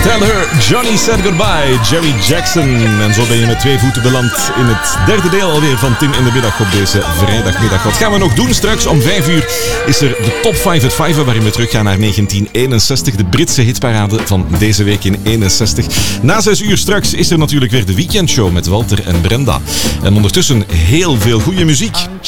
Tell Her, Johnny Said Goodbye, Jerry Jackson. En zo ben je met twee voeten beland in het derde deel alweer van Tim in de Middag op deze vrijdagmiddag. Wat gaan we nog doen? Straks om 5 uur is er de Top 5 at 5, waarin we teruggaan naar 1961. De Britse hitparade van deze week in 61. Na 6 uur straks is er natuurlijk weer de weekendshow met Walter en Brenda. En ondertussen heel veel goede muziek.